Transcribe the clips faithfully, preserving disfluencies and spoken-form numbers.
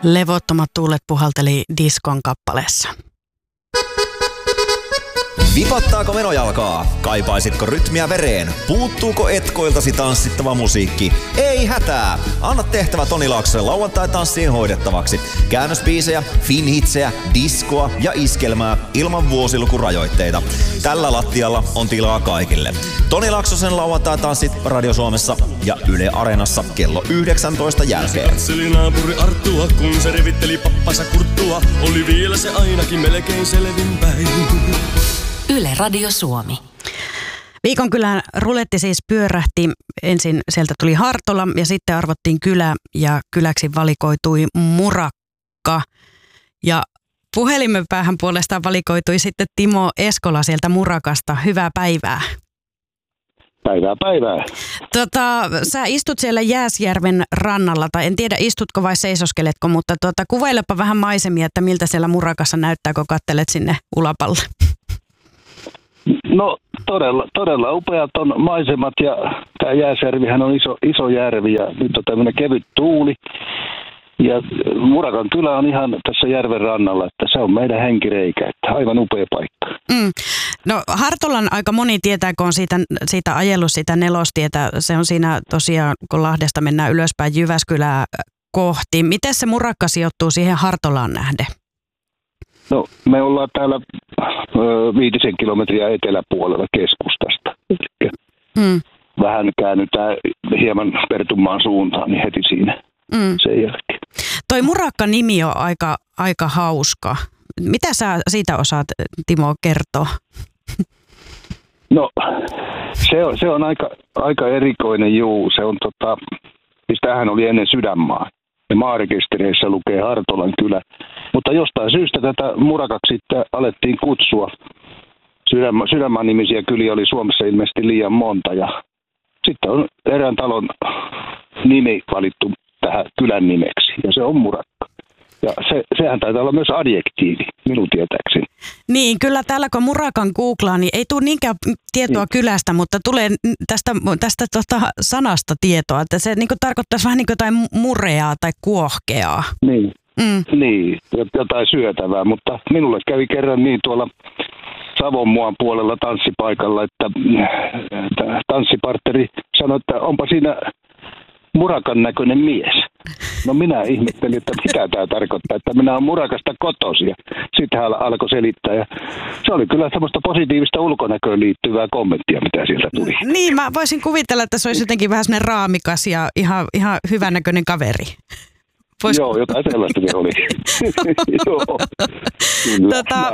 Levottomat tuulet puhalteli diskon kappaleessa. Vipattaako menojalkaa? Kaipaisitko rytmiä vereen? Puuttuuko etkoiltasi tanssittava musiikki? Ei hätää! Anna tehtävä Toni Laaksonen lauantai-tanssiin hoidettavaksi. Käännösbiisejä, finhitsejä, diskoa ja iskelmää ilman vuosilukurajoitteita. Tällä lattialla on tilaa kaikille. Toni Laaksosen lauantai-tanssit Radio Suomessa ja Yle Areenassa kello yhdeksäntoista jälkeen. Katseli naapuri Arttua, kun se revitteli pappansa kurttua. Oli vielä se ainakin melkein selvinpäin. Yle Radio Suomi. Viikon kylän ruletti siis pyörähti. Ensin sieltä tuli Hartola ja sitten arvottiin kylä ja kyläksi valikoitui Murakka. Ja puhelimen päähän puolestaan valikoitui sitten Timo Eskola sieltä Murakasta. Hyvää päivää. Päivää päivää. Tota, sä istut siellä Jääsjärven rannalla, tai en tiedä istutko vai seisoskeletko, mutta tota, kuvailepa vähän maisemia, että miltä siellä Murakassa näyttää, kun kattelet sinne ulapalle. No todella, todella upeat on maisemat ja tämä Jääsjärvihän on iso, iso järvi ja nyt on tämmöinen kevyt tuuli. Ja Murakan kylä on ihan tässä järven rannalla, että se on meidän henkireikä, että aivan upea paikka. Mm. No Hartolan aika moni tietää, kun on siitä, siitä ajellut sitä nelostietä. Se on siinä tosiaan, kun Lahdesta mennään ylöspäin Jyväskylää kohti. Miten se Murakka sijoittuu siihen Hartolaan nähden? No me ollaan täällä ö, viitisen kilometriä eteläpuolella keskustasta. Mm. Vähän käännytään hieman Pertunmaan suuntaan, niin heti siinä mm. sen jälkeen. Toi Murakka-nimi on aika, aika hauska. Mitä sä siitä osaat, Timo, kertoa? No se on, se on aika, aika erikoinen juu. Se on tota, siis tämähän oli ennen Sydänmaa. Ja maarekistereissä lukee Hartolan kylä. Mutta jostain syystä tätä Murakaksi sitten alettiin kutsua. Sydänma, Sydänmaan nimisiä kyliä oli Suomessa ilmeisesti liian monta. Ja sitten on erään talon nimi valittu tähän kylän nimeksi. Ja se on Murakka. Ja se, sehän taitaa olla myös adjektiivi, minun tietääkseni. Niin, kyllä täällä kun Murakan googlaa, niin ei tule niinkään tietoa niin kylästä, mutta tulee tästä, tästä tota sanasta tietoa, että se niin kuin tarkoittaisi vähän niin kuin jotain mureaa tai kuohkeaa. Niin, mm. niin, jotain syötävää, mutta minulle kävi kerran niin tuolla Savonmuan puolella tanssipaikalla, että tanssipartneri sanoi, että onpa siinä Murakan näköinen mies. No minä ihmettelin, että mitä tämä tarkoittaa, että minä olen Murakasta kotoisin. Sitten hän alkoi selittää ja se oli kyllä semmoista positiivista ulkonäköön liittyvää kommenttia, mitä sieltä tuli. Niin, mä voisin kuvitella, että se olisi jotenkin vähän semmoinen raamikas ja ihan, ihan hyvännäköinen kaveri. Vois... Joo, jotain sellaista se oli. Joo, kyllä, tota,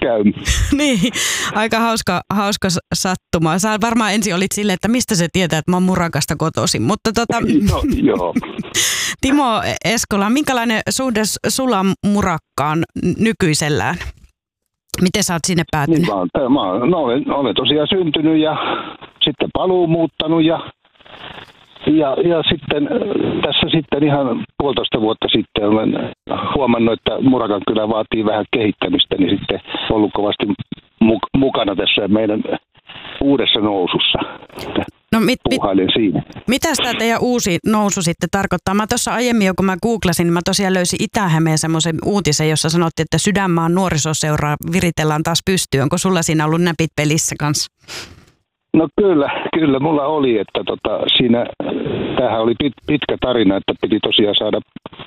niin, aika hauska, hauska sattuma. Sä varmaan ensin olit silleen, että mistä se tietää, että mä oon Murakasta kotoisin. Mutta tota, no, joo. Timo Eskola, minkälainen suhde sulla on Murakkaan nykyisellään? Miten sä oot sinne päätynyt? Niin, mä, mä, no, olen, olen tosiaan syntynyt ja sitten paluu muuttanut ja Ja, ja sitten tässä sitten ihan puolitoista vuotta sitten olen huomannut, että Murakan kylä vaatii vähän kehittämistä, niin sitten ollut kovasti mukana tässä meidän uudessa nousussa. No mit, mit, siinä. Mitä tämä teidän uusi nousu sitten tarkoittaa? Mä tuossa aiemmin, kun mä googlasin, niin mä tosiaan löysin Itä-Hämeen semmoisen uutisen, jossa sanottiin, että Sydänmaan nuorisoseuraa viritellään taas pystyyn. Onko sulla siinä ollut näpit pelissä kanssa? No kyllä, kyllä mulla oli, että tota, siinä, tämähän oli pit, pitkä tarina, että piti tosiaan saada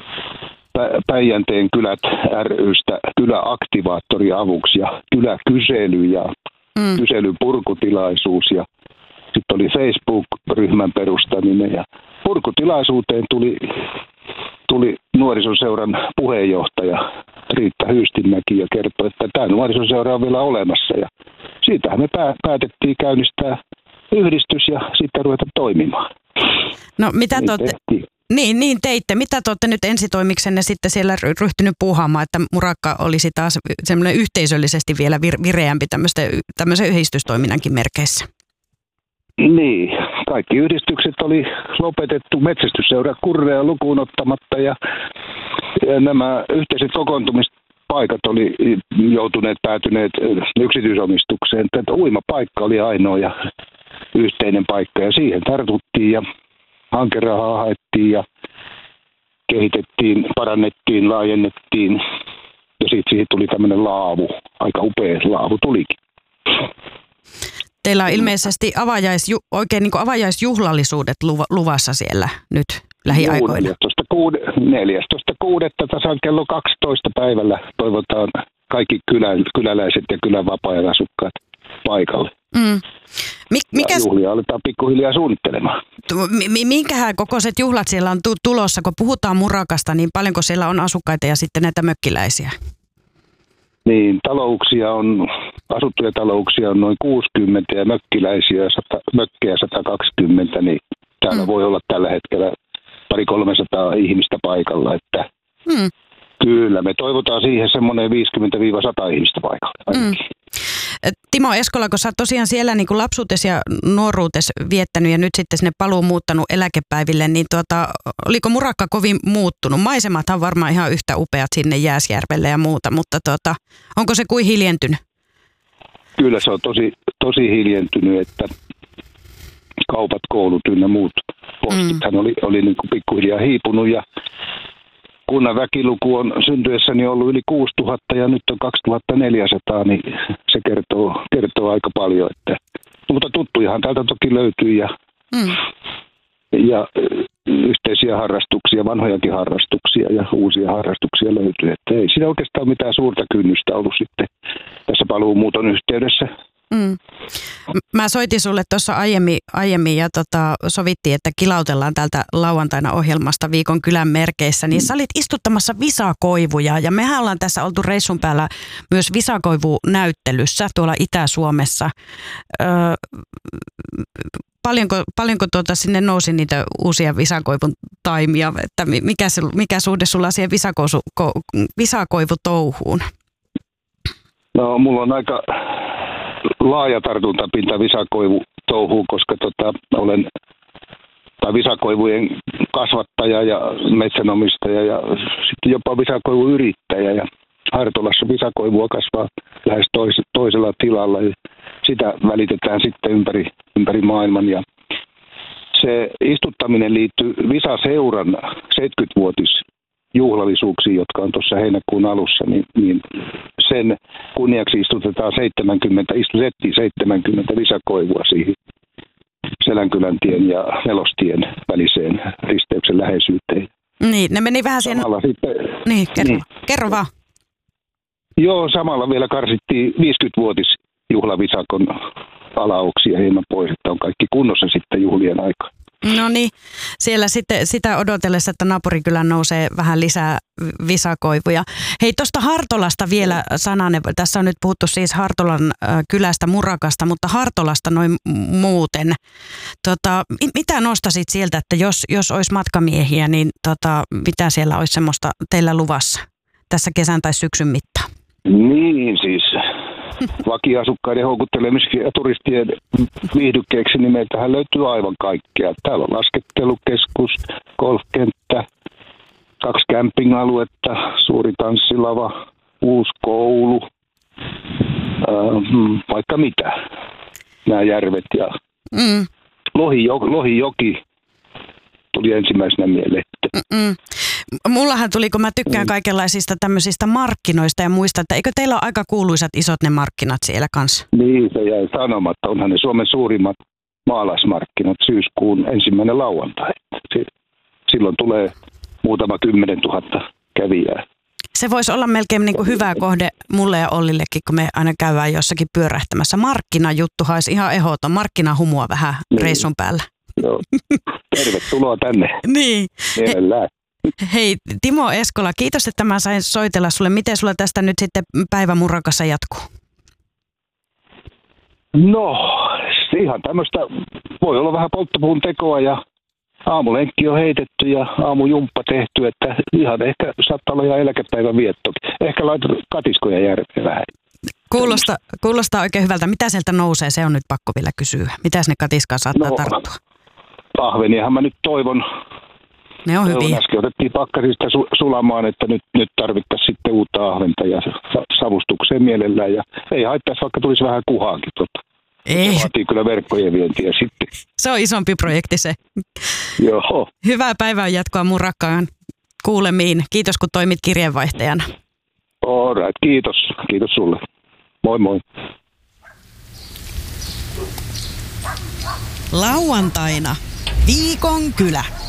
Pä, Päijänteen kylät ry:stä kyläaktivaattori avuksi ja kyläkysely ja mm. kyselyn purkutilaisuus ja sitten oli Facebook-ryhmän perustaminen ja purkutilaisuuteen tuli, tuli nuorisoseuran puheenjohtaja Riitta Hyystinmäki ja kertoi, että tämä nuorisoseura on vielä olemassa ja siitähän me päätettiin käynnistää yhdistys ja sitten ruveta toimimaan. No mitä niin te olette, niin, niin teitte. Mitä te olette nyt ensitoimiksenne sitten siellä ryhtynyt puuhaamaan, että Murakka olisi taas semmoinen yhteisöllisesti vielä vir- vireämpi tämmöisen yhdistystoiminnankin merkeissä? Niin, kaikki yhdistykset oli lopetettu metsästysseura Kurrea lukuun ottamatta ja, ja nämä yhteiset kokoontumiset paikat oli joutuneet päätyneet yksityisomistukseen. Tätä uimapaikka oli ainoa ja yhteinen paikka ja siihen tartuttiin ja hankerahaa haettiin ja kehitettiin, parannettiin, laajennettiin ja sitten siihen tuli tämmöinen laavu, aika upea laavu tulikin. Teillä on ilmeisesti avajaisju, oikein niin kuin avajaisjuhlallisuudet luvassa siellä nyt lähiaikoina. neljästoista kuudetta tasan kello kaksitoista päivällä toivotaan kaikki kylän, kyläläiset ja kylän vapaa-ajan asukkaat paikalle. Mm. Mik, mikä... Juhlia aletaan pikkuhiljaa suunnittelemaan. M- minkähän kokoiset juhlat siellä on tu- tulossa, kun puhutaan Murakasta, niin paljonko siellä on asukkaita ja sitten näitä mökkiläisiä? Niin, talouksia on, asuttuja talouksia on noin kuusikymmentä ja mökkiläisiä, sata, mökkejä sata kaksikymmentä, niin täällä mm. voi olla tällä hetkellä pari kolmesataa ihmistä paikalla, että mm. kyllä me toivotaan siihen semmoinen viisikymmentä sata ihmistä paikalla. Mm. Timo Eskola, kun sä oot tosiaan siellä niin kuin lapsuutes ja nuoruutes viettänyt ja nyt sitten sinne paluu muuttanut eläkepäiville, niin tuota, oliko Murakka kovin muuttunut? Maisemathan on varmaan ihan yhtä upeat sinne Jääsjärvelle ja muuta, mutta tuota, onko se kuin hiljentynyt? Kyllä se on tosi, tosi hiljentynyt, että kaupat, koulut ynnä muut postithan mm. oli, oli niin kuin pikkuhiljaa hiipunut ja kunnan väkiluku on syntyessäni ollut yli kuusituhatta ja nyt on kaksituhattaneljäsataa, niin se kertoo, kertoo aika paljon. Että, mutta tuttujahan täältä toki löytyy ja, mm. ja yhteisiä harrastuksia, vanhojakin harrastuksia ja uusia harrastuksia löytyy. Että ei siinä oikeastaan mitään suurta kynnystä ollut sitten tässä paluumuuton yhteydessä. Mm. Mä soitin sulle tuossa aiemmin, aiemmin ja tota, sovittiin, että kilautellaan täältä lauantaina ohjelmasta viikon kylän merkeissä, niin sä olit istuttamassa visakoivuja ja mehän ollaan tässä oltu reissun päällä myös visakoivunäyttelyssä tuolla Itä-Suomessa. Öö, paljonko paljonko tuota sinne nousi niitä uusia visakoivun taimia, että mikä, mikä suhde sulla siihen visakoivu, visakoivutouhuun? No mulla on aika laaja tartuntapinta visakoivu touhuun, koska tota, olen tai visakoivujen kasvattaja ja metsänomistaja ja sitten jopa visakoivuyrittäjä. Ja Hartolassa visakoivua kasvaa lähes tois, toisella tilalla ja sitä välitetään sitten ympäri, ympäri maailman. Ja se istuttaminen liittyy Visaseuran seitsemänkymmentävuotisjuhlallisuuksiin, jotka on tuossa heinäkuun alussa, niin, niin sen kunniaksi istutetaan seitsemänkymmentä, istutettiin seitsemänkymmentä visakoivua siihen Selänkyläntien ja Nelostien väliseen risteyksen läheisyyteen. Niin, ne meni vähän siihen... Sitten, niin, kerro, niin. kerro vaan. Joo, samalla vielä karsittiin viisikymmentävuotisjuhlavisakon alauksia hieman pois, että on kaikki kunnossa sitten juhlien aikaa. No niin, siellä sitten sitä odotellessa, että naapurikylän nousee vähän lisää visakoivuja. Hei, tuosta Hartolasta vielä sananen. Tässä on nyt puhuttu siis Hartolan äh, kylästä, Murakasta, mutta Hartolasta noin muuten. Tota, mitä nostasit sieltä, että jos, jos olisi matkamiehiä, niin tota, mitä siellä olisi semmoista teillä luvassa tässä kesän tai syksyn mittaan? Niin siis... Vakiasukkaiden houkuttelemiseksi ja turistien viihdykkeeksi, niin meiltähän löytyy aivan kaikkea. Täällä on laskettelukeskus, golfkenttä, kaksi camping-aluetta, suuri tanssilava, uusi koulu, äh, vaikka mitä. Nämä järvet ja mm. Lohijoki, Lohijoki tuli ensimmäisenä mieleen. Mm-mm. Mullahan tuli, kun mä tykkään kaikenlaisista tämmöisistä markkinoista ja muista, että eikö teillä ole aika kuuluisat isot ne markkinat siellä kanssa? Niin, se jäi sanomatta. Onhan ne Suomen suurimmat maalaismarkkinat syyskuun ensimmäinen lauantai. Silloin tulee muutama kymmenen tuhatta kävijää. Se voisi olla melkein niin kuin hyvä kohde mulle ja Ollillekin, kun me aina käydään jossakin pyörähtämässä. Markkinajuttuhan olisi ihan ehdoton. Markkinahumua vähän niin. Reissun päällä. Joo. Tervetuloa tänne. Niin. Mielellään. Hei Timo Eskola, kiitos, että mä sain soitella sulle. Miten sulla tästä nyt sitten päivä Murakassa jatkuu? No, ihan tämmöistä, voi olla vähän polttopuun tekoa ja aamulenkki on heitetty ja aamujumppa tehty, että ihan ehkä saattaa olla ihan eläkepäivän vietto. Ehkä laitat katiskoja järveen vähän. Kuulostaa, kuulostaa oikein hyvältä. Mitä sieltä nousee? Se on nyt pakko vielä kysyä. Mitäs ne katiskaan saattaa no, tarttua? Ahveniahan mä nyt toivon. Ne on hyviä. Äsken otettiin pakkasista su- sulamaan, että nyt, nyt tarvittaisiin sitten uutta ahventa ja savustukseen mielellään. Ja ei haittaisi, vaikka tulisi vähän kuhaakin. Tota. Ei. Se vaatii kyllä verkkojen vientiä sitten. Se on isompi projekti se. Joo. Hyvää päivää jatkoa Murakkaan kuulemiin. Kiitos, kun toimit kirjeenvaihtajana. All right, kiitos. Kiitos sulle. Moi moi. Lauantaina viikon kylä.